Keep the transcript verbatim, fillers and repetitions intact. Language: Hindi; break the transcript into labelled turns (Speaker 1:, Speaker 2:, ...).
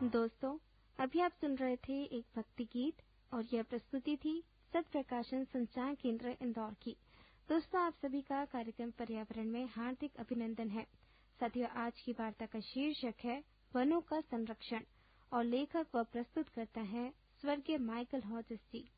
Speaker 1: दोस्तों, अभी आप सुन रहे थे एक भक्ति गीत और यह प्रस्तुति थी सत प्रकाशन संचार केंद्र इंदौर की। दोस्तों, आप सभी का कार्यक्रम पर्यावरण में हार्दिक अभिनंदन है। साथियों, आज की वार्ता का शीर्षक है वनों का संरक्षण और लेखक व प्रस्तुत करता है स्वर्गीय माइकल हॉजिस जी।